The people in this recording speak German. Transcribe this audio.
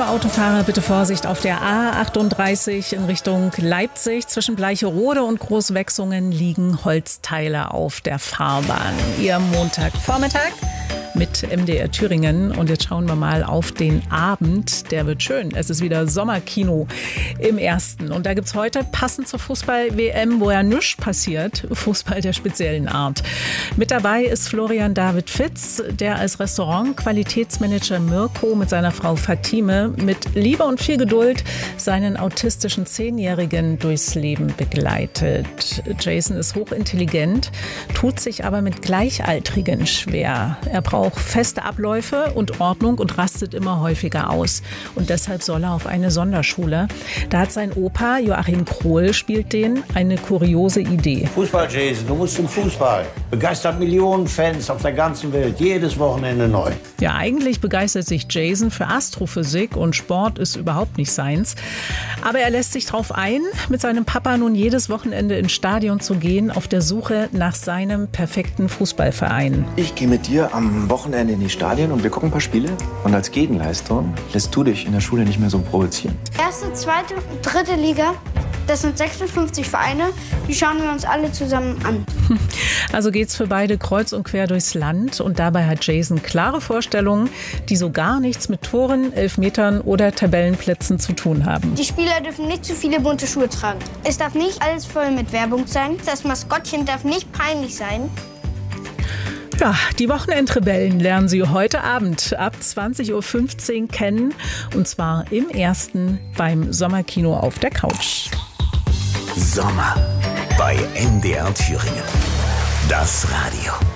Autofahrer, bitte Vorsicht auf der A38 in Richtung Leipzig. Zwischen Bleicherode und Großwechsungen liegen Holzteile auf der Fahrbahn. Ihr Montagvormittag mit MDR Thüringen. Und jetzt schauen wir mal auf den Abend. Der wird schön. Es ist wieder Sommerkino im Ersten. Und da gibt es heute, passend zur Fußball-WM, wo ja nichts passiert, Fußball der speziellen Art. Mit dabei ist Florian David Fitz, der als Restaurant-Qualitätsmanager Mirko mit seiner Frau Fatime mit Liebe und viel Geduld seinen autistischen 10-Jährigen durchs Leben begleitet. Jason ist hochintelligent, tut sich aber mit Gleichaltrigen schwer. Er braucht feste Abläufe und Ordnung und rastet immer häufiger aus. Und deshalb soll er auf eine Sonderschule. Da hat sein Opa, Joachim Krohl, spielt den, eine kuriose Idee. Fußball, Jason, du musst zum Fußball. Begeistert Millionen Fans auf der ganzen Welt, jedes Wochenende neu. Ja, eigentlich begeistert sich Jason für Astrophysik und Sport ist überhaupt nicht seins. Aber er lässt sich drauf ein, mit seinem Papa nun jedes Wochenende ins Stadion zu gehen, auf der Suche nach seinem perfekten Fußballverein. Ich gehe mit dir am Wochenende in die Stadien und wir gucken ein paar Spiele. Und als Gegenleistung lässt du dich in der Schule nicht mehr so provozieren. Erste, zweite, dritte Liga. Das sind 56 Vereine, die schauen wir uns alle zusammen an. Also geht's für beide kreuz und quer durchs Land und dabei hat Jason klare Vorstellungen, die so gar nichts mit Toren, Elfmetern oder Tabellenplätzen zu tun haben. Die Spieler dürfen nicht zu viele bunte Schuhe tragen. Es darf nicht alles voll mit Werbung sein. Das Maskottchen darf nicht peinlich sein. Ja, die Wochenendrebellen lernen Sie heute Abend ab 20:15 Uhr kennen und zwar im Ersten beim Sommerkino auf der Couch. Sommer bei MDR Thüringen. Das Radio.